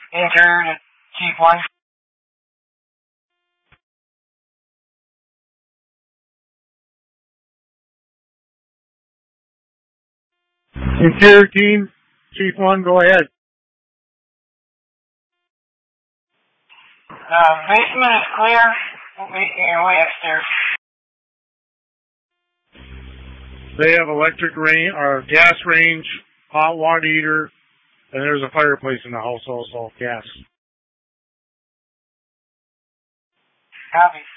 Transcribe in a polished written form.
Enter to Chief 1. Interior team, Chief 1, go ahead. Basement is clear. Wait upstairs. They have electric range or gas range, hot water heater, and there's a fireplace in the house also, gas. Copy.